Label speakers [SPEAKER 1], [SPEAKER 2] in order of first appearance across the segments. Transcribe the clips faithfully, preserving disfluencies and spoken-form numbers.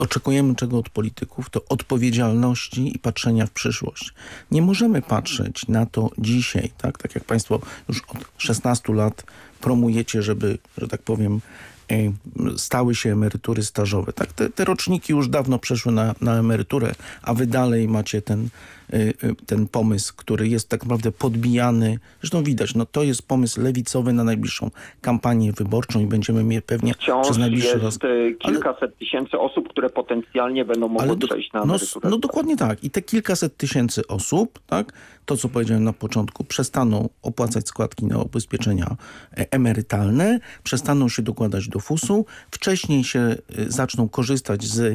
[SPEAKER 1] oczekujemy czego od polityków, to odpowiedzialności i patrzenia w przyszłość. Nie możemy patrzeć na to dzisiaj, tak, tak jak państwo już od szesnastu lat promujecie, żeby, że tak powiem, stały się emerytury stażowe. Tak, te, te roczniki już dawno przeszły na, na emeryturę, a wy dalej macie ten, ten pomysł, który jest tak naprawdę podbijany. Zresztą widać, no to jest pomysł lewicowy na najbliższą kampanię wyborczą i będziemy mieli pewnie
[SPEAKER 2] Wciąż
[SPEAKER 1] przez najbliższy
[SPEAKER 2] jest
[SPEAKER 1] raz...
[SPEAKER 2] kilkaset ale, tysięcy osób, które potencjalnie będą mogły
[SPEAKER 1] do,
[SPEAKER 2] przejść na
[SPEAKER 1] no,
[SPEAKER 2] emeryturę.
[SPEAKER 1] No dokładnie tak. I te kilkaset tysięcy osób, tak, to co powiedziałem na początku, przestaną opłacać składki na ubezpieczenia emerytalne, przestaną się dokładać do fusu, wcześniej się zaczną korzystać z,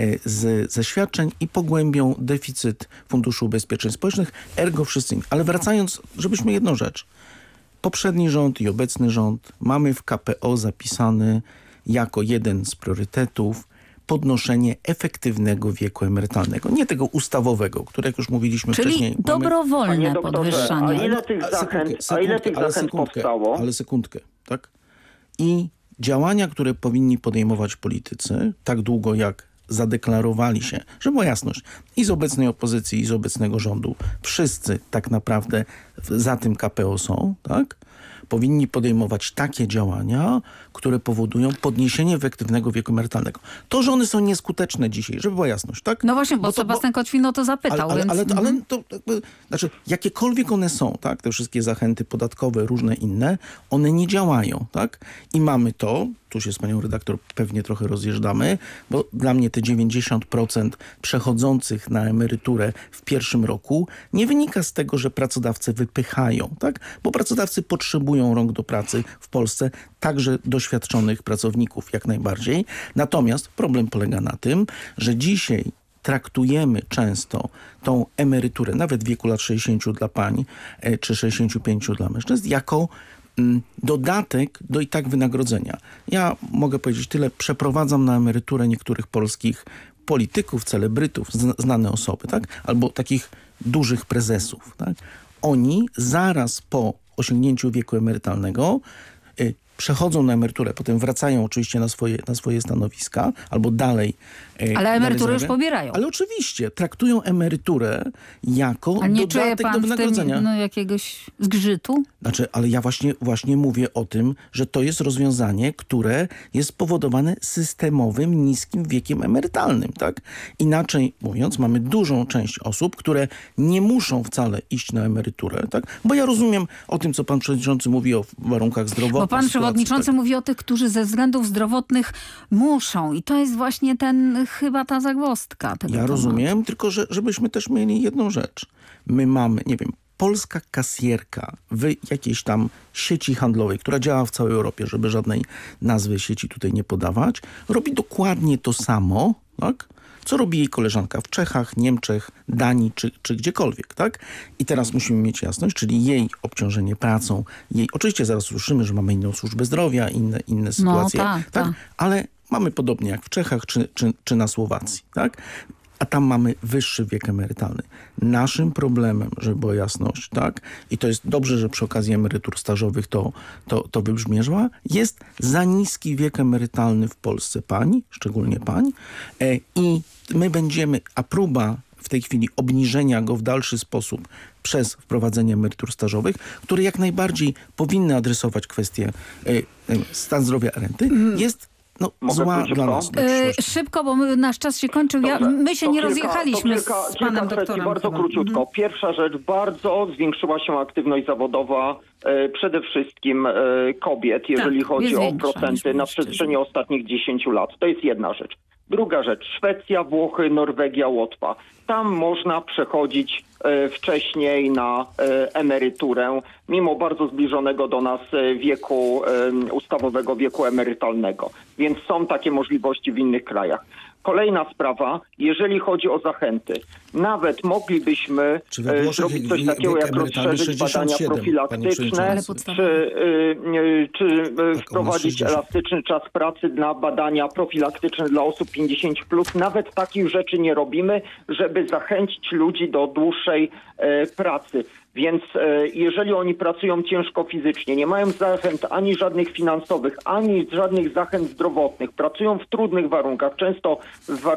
[SPEAKER 1] z, ze świadczeń i pogłębią deficyt Funduszu Ubezpieczeń Społecznych, ergo wszyscy inni. Ale wracając, żebyśmy jedną rzecz. Poprzedni rząd i obecny rząd mamy w K P O zapisany jako jeden z priorytetów podnoszenie efektywnego wieku emerytalnego. Nie tego ustawowego, które jak już mówiliśmy
[SPEAKER 3] Czyli
[SPEAKER 1] wcześniej...
[SPEAKER 3] Czyli dobrowolne
[SPEAKER 2] mamy...
[SPEAKER 3] podwyższanie.
[SPEAKER 2] A ile tych zachęt, sekundkę, a ile tych zachęt sekundkę, powstało?
[SPEAKER 1] Ale sekundkę, tak? I działania, które powinni podejmować politycy, tak długo jak zadeklarowali się, żeby była jasność, i z obecnej opozycji, i z obecnego rządu, wszyscy tak naprawdę za tym K P O są, tak? Powinni podejmować takie działania, które powodują podniesienie efektywnego wieku emerytalnego. To, że one są nieskuteczne dzisiaj, żeby była jasność, tak?
[SPEAKER 3] No właśnie, bo,
[SPEAKER 1] bo to,
[SPEAKER 3] Sebastian bo... Kotwin o to zapytał.
[SPEAKER 1] Ale,
[SPEAKER 3] więc...
[SPEAKER 1] ale, ale, ale to, jakby, znaczy, jakiekolwiek one są, tak? Te wszystkie zachęty podatkowe, różne inne, one nie działają, tak? I mamy to, tu się z panią redaktor pewnie trochę rozjeżdżamy, bo dla mnie te dziewięćdziesiąt procent przechodzących na emeryturę w pierwszym roku nie wynika z tego, że pracodawcy wypychają, tak? Bo pracodawcy potrzebują rąk do pracy w Polsce, także doświadczonych pracowników jak najbardziej. Natomiast problem polega na tym, że dzisiaj traktujemy często tą emeryturę, nawet w wieku lat sześćdziesięciu dla pań, czy sześćdziesięciu pięciu dla mężczyzn, jako dodatek do i tak wynagrodzenia. Ja mogę powiedzieć tyle, przeprowadzam na emeryturę niektórych polskich polityków, celebrytów, znane osoby, tak? Albo takich dużych prezesów, tak? Oni zaraz po osiągnięciu wieku emerytalnego y, przechodzą na emeryturę, potem wracają oczywiście na swoje, na swoje stanowiska, albo dalej.
[SPEAKER 3] E, Ale emeryturę już pobierają.
[SPEAKER 1] Ale oczywiście, traktują emeryturę jako
[SPEAKER 3] A nie
[SPEAKER 1] dodatek
[SPEAKER 3] czuje pan
[SPEAKER 1] do wynagrodzenia.
[SPEAKER 3] W tym, no, jakiegoś zgrzytu?
[SPEAKER 1] Znaczy, ale ja właśnie, właśnie mówię o tym, że to jest rozwiązanie, które jest spowodowane systemowym, niskim wiekiem emerytalnym, tak? Inaczej mówiąc, mamy dużą część osób, które nie muszą wcale iść na emeryturę, tak? Bo ja rozumiem o tym, co pan przewodniczący mówi o warunkach zdrowotnych.
[SPEAKER 3] Bo pan przewodniczący tak. mówi o tych, którzy ze względów zdrowotnych muszą. I to jest właśnie ten, chyba ta zagwozdka tego
[SPEAKER 1] Ja
[SPEAKER 3] tematu.
[SPEAKER 1] rozumiem, tylko że, żebyśmy też mieli jedną rzecz. My mamy, nie wiem, polska kasjerka w jakiejś tam sieci handlowej, która działa w całej Europie, żeby żadnej nazwy sieci tutaj nie podawać, robi dokładnie to samo, tak? Co robi jej koleżanka w Czechach, Niemczech, Danii czy, czy gdziekolwiek, tak? I teraz musimy mieć jasność, czyli jej obciążenie pracą, jej, oczywiście zaraz słyszymy, że mamy inną służbę zdrowia, inne, inne sytuacje,
[SPEAKER 3] no, tak,
[SPEAKER 1] tak?
[SPEAKER 3] tak?
[SPEAKER 1] Ale mamy podobnie jak w Czechach czy, czy, czy na Słowacji, tak? A tam mamy wyższy wiek emerytalny. Naszym problemem, żeby była jasność, tak, i to jest dobrze, że przy okazji emerytur stażowych to, to, to wybrzmiewa, jest za niski wiek emerytalny w Polsce pań, szczególnie pań, e, i my będziemy, a próba w tej chwili obniżenia go w dalszy sposób przez wprowadzenie emerytur stażowych, które jak najbardziej powinny adresować kwestię e, e, stan zdrowia renty, jest no, zła dla nas.
[SPEAKER 3] Yy, szybko, bo my, nasz czas się kończył. Ja, my się nie kilka, rozjechaliśmy kilka, z panem
[SPEAKER 2] kilka
[SPEAKER 3] doktorem.
[SPEAKER 2] Bardzo chyba. króciutko. Mhm. Pierwsza rzecz, bardzo zwiększyła się aktywność zawodowa e, przede wszystkim e, kobiet, jeżeli tak, chodzi o procenty na przestrzeni ostatnich dziesięciu lat. To jest jedna rzecz. Druga rzecz, Szwecja, Włochy, Norwegia, Łotwa. Tam można przechodzić e, wcześniej na e, emeryturę, mimo bardzo zbliżonego do nas wieku, e, ustawowego wieku emerytalnego. Więc są takie możliwości w innych krajach. Kolejna sprawa, jeżeli chodzi o zachęty. Nawet moglibyśmy e, zrobić coś takiego, jak rozszerzyć badania profilaktyczne, czy, e, czy e, wprowadzić elastyczny czas pracy na badania profilaktyczne dla osób pięćdziesiąt plus. Nawet takich rzeczy nie robimy, żeby zachęcić ludzi do dłuższej e, pracy. Więc e, jeżeli oni pracują ciężko fizycznie, nie mają zachęt ani żadnych finansowych, ani żadnych zachęt zdrowotnych, pracują w trudnych warunkach, często w